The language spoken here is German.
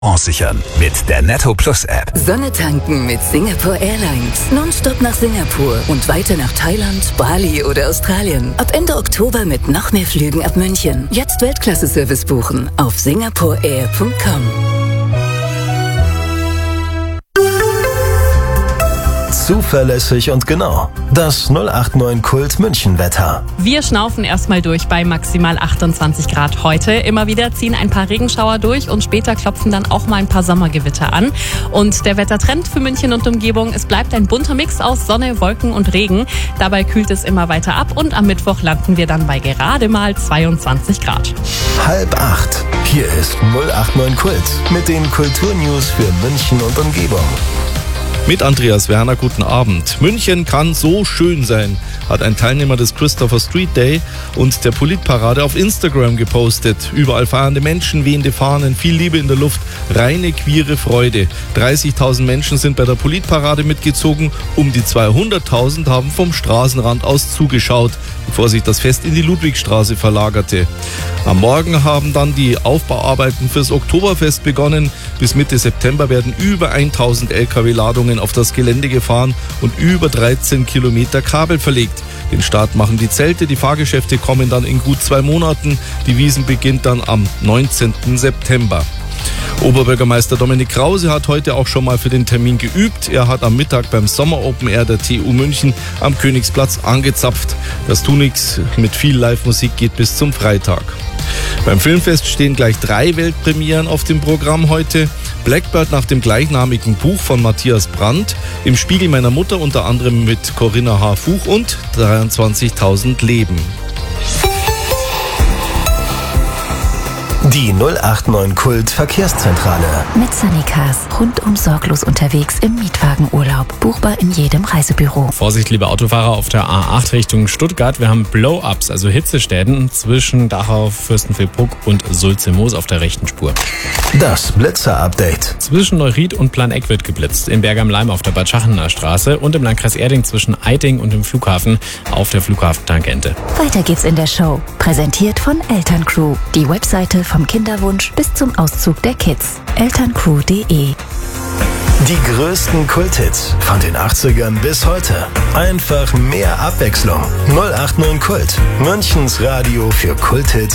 Sichern mit der Netto Plus App. Sonne tanken mit Singapore Airlines. Nonstop nach Singapur und weiter nach Thailand, Bali oder Australien. Ab Ende Oktober mit noch mehr Flügen ab München. Jetzt Weltklasse-Service buchen auf singaporeair.com. Zuverlässig und genau. Das 089 Kult München Wetter. Wir schnaufen erstmal durch bei maximal 28 Grad heute. Immer wieder ziehen ein paar Regenschauer durch und später klopfen dann auch mal ein paar Sommergewitter an. Und der Wettertrend für München und Umgebung, es bleibt ein bunter Mix aus Sonne, Wolken und Regen. Dabei kühlt es immer weiter ab und am Mittwoch landen wir dann bei gerade mal 22 Grad. 7:30. Hier ist 089 Kult mit den Kulturnews für München und Umgebung. Mit Andreas Werner, guten Abend. München kann so schön sein, hat ein Teilnehmer des Christopher Street Day und der Politparade auf Instagram gepostet. Überall feiernde Menschen, wehende Fahnen, viel Liebe in der Luft, reine queere Freude. 30.000 Menschen sind bei der Politparade mitgezogen, um die 200.000 haben vom Straßenrand aus zugeschaut, bevor sich das Fest in die Ludwigstraße verlagerte. Am Morgen haben dann die Aufbauarbeiten fürs Oktoberfest begonnen. Bis Mitte September werden über 1.000 Lkw-Ladungen auf das Gelände gefahren und über 13 Kilometer Kabel verlegt. Den Start machen die Zelte, die Fahrgeschäfte kommen dann in gut 2 Monaten. Die Wiesn beginnt dann am 19. September. Oberbürgermeister Dominik Krause hat heute auch schon mal für den Termin geübt. Er hat am Mittag beim Sommer Open Air der TU München am Königsplatz angezapft. Das Tunix mit viel Live-Musik geht bis zum Freitag. Beim Filmfest stehen gleich 3 Weltpremieren auf dem Programm heute. Blackbird nach dem gleichnamigen Buch von Matthias Brandt, Im Spiegel meiner Mutter unter anderem mit Corinna H. Fuch und 23.000 Leben. Die 089 Kult Verkehrszentrale. Mit Sunnycars. Rundum sorglos unterwegs im Mietwagenurlaub. Buchbar in jedem Reisebüro. Vorsicht, liebe Autofahrer, auf der A8 Richtung Stuttgart. Wir haben Blow-Ups, also Hitzestäden zwischen Dachau, Fürstenfeldbruck und Sulze-Moos auf der rechten Spur. Das Blitzer-Update. Zwischen Neuried und Planegg wird geblitzt. In Berg am Laim auf der Bad Schachener Straße und im Landkreis Erding zwischen Eiting und dem Flughafen auf der Flughafentangente. Weiter geht's in der Show. Präsentiert von Elterncrew. Die Webseite vom Kinderwunsch bis zum Auszug der Kids. Elterncrew.de. Die größten Kulthits von den 80ern bis heute. Einfach mehr Abwechslung. 089 Kult. Münchens Radio für Kulthits